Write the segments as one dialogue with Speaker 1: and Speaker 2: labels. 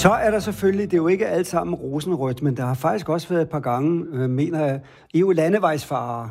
Speaker 1: Så er der selvfølgelig, det er jo ikke alt sammen rosenrødt, men der har faktisk også været et par gange, mener jeg, EU-landevejsfarere.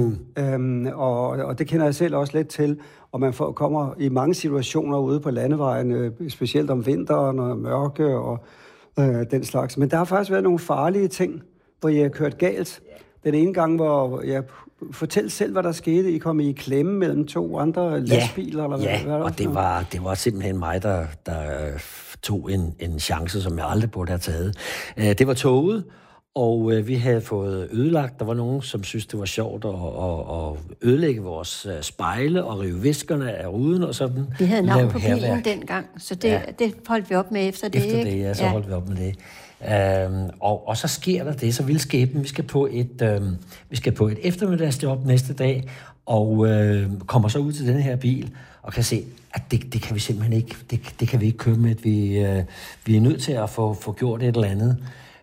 Speaker 1: Og det kender jeg selv også lidt til, og man kommer i mange situationer ude på landevejene, specielt om vinteren og mørke og den slags. Men der har faktisk været nogle farlige ting, hvor jeg har kørt galt. Den ene gang, hvor jeg fortæl selv, hvad der skete. I kom i klemme mellem to andre lastbiler? Eller hvad
Speaker 2: og det var simpelthen mig, der tog en chance, som jeg aldrig burde have taget. Det var toget, og vi havde fået ødelagt. Der var nogen, som synes det var sjovt at ødelægge vores spejle og rive viskerne af ruden og sådan.
Speaker 3: Vi havde navn på bilen dengang, så det holdt vi op med efter det.
Speaker 2: Efter det, så holdt vi op med det. Og så sker der det, så vil skæbnen. Vi skal på et eftermiddagsjob næste dag, og kommer så ud til den her bil, og kan se, at det kan vi simpelthen ikke, det kan vi ikke køre med, vi er nødt til at få gjort et eller andet.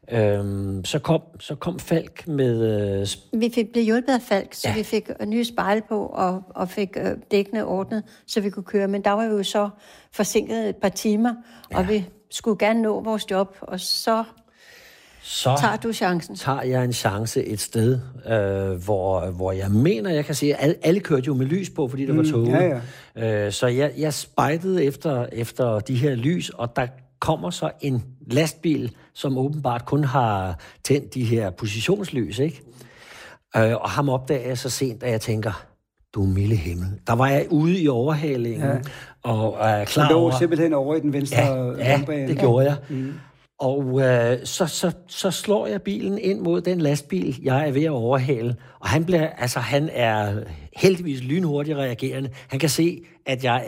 Speaker 2: Så kom Falk med...
Speaker 3: Vi blev hjulpet af Falk, så vi fik nye spejle på, og fik dækkene ordnet, så vi kunne køre. Men der var jo så forsinket et par timer, og vi skulle gerne nå vores job, og så tager du chancen.
Speaker 2: Tager jeg en chance et sted, hvor jeg mener, jeg kan se, at alle kørte jo med lys på, fordi der var toget. Så jeg spejdede efter de her lys, og der kommer så en lastbil, som åbenbart kun har tændt de her positionslys, ikke? Og ham opdager jeg så sent, at jeg tænker, du milde himmel. Der var jeg ude i overhalingen, og er klar over...
Speaker 1: Du lå simpelthen over i den venstre rundbane.
Speaker 2: Ja, det gjorde jeg. Og så slår jeg bilen ind mod den lastbil, jeg er ved at overhale. Og han er heldigvis lynhurtigt reagerende. Han kan se, at jeg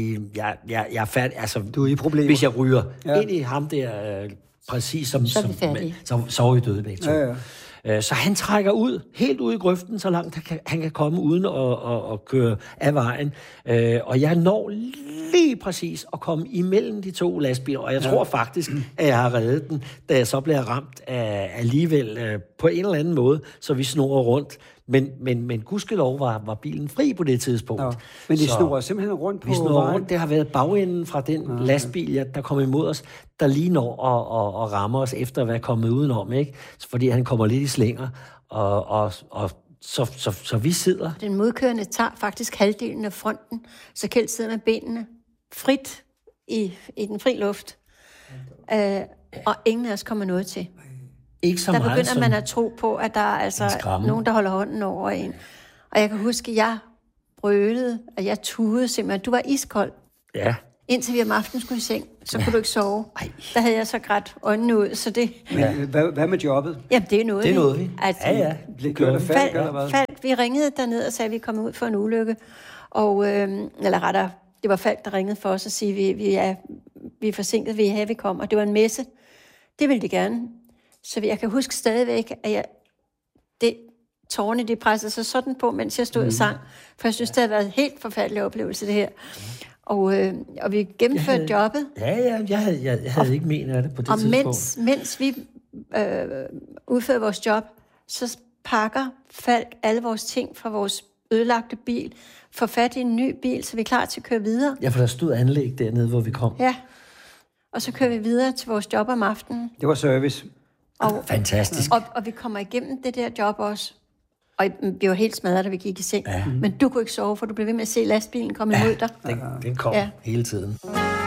Speaker 2: er færdig. Altså,
Speaker 1: du er i problemer.
Speaker 2: Hvis jeg ryger ind i ham der, præcis som... Så er vi døde begge to. Så han trækker ud, helt ud i grøften, så langt han kan komme uden at køre af vejen. Og jeg når lige præcis at komme imellem de to lastbiler, og jeg tror faktisk, at jeg har reddet den, da jeg så bliver ramt alligevel på en eller anden måde, så vi snurrer rundt. Men gudskelov var bilen fri på det tidspunkt.
Speaker 1: Nå, men de snurrer simpelthen rundt på vejen? Vi snurrer rundt.
Speaker 2: Det har været bagenden fra den lastbil, der kom imod os, der lige når at ramme os efter at være kommet udenom, ikke? Fordi han kommer lidt i slænger, og så vi sidder...
Speaker 3: Den modkørende tager faktisk halvdelen af fronten, så Kjeld sidder med benene frit i den fri luft. Og ingen af os kommer noget til.
Speaker 2: Ikke så
Speaker 3: der
Speaker 2: meget
Speaker 3: begynder man at tro på, at der er altså nogen, der holder hånden over en. Og jeg kan huske, at jeg brølede, og jeg tudede simpelthen. Du var iskold.
Speaker 2: Ja.
Speaker 3: Indtil vi om aftenen skulle i seng, så kunne du ikke sove. Der havde jeg så grædt øjnene ud, så det...
Speaker 1: Men hvad med jobbet?
Speaker 3: Jamen, det er noget.
Speaker 2: Det er noget vi.
Speaker 1: Altså, blev kørt af Falk, eller hvad?
Speaker 3: Falk, vi ringede derned og sagde, at vi kom ud for en ulykke. Og, eller rettere, det var Falk, der ringede for os og sige, vi er forsinket, vi er her, vi kommer. Og det var en messe. Det ville de gerne. Så jeg kan huske stadigvæk, at tårerne, de pressede sig sådan på, mens jeg stod og sang. For jeg synes, det havde været en helt forfærdelig oplevelse, det her. Og vi gennemførte jobbet.
Speaker 2: Ja, jeg havde ikke menet af det på det tidspunkt.
Speaker 3: Og mens vi udfører vores job, så pakker Falk alle vores ting fra vores ødelagte bil, får fat i en ny bil, så vi er klar til at køre videre.
Speaker 2: Ja, for der stod anlæg dernede, hvor vi kom.
Speaker 3: Ja, og så kører vi videre til vores job om aftenen.
Speaker 1: Det var service.
Speaker 2: Fantastisk.
Speaker 3: Og vi kommer igennem det der job også. Og vi var helt smadret, da vi gik i seng. Ja. Men du kunne ikke sove, for du blev ved med at se lastbilen komme imod dig.
Speaker 2: Den kom hele tiden.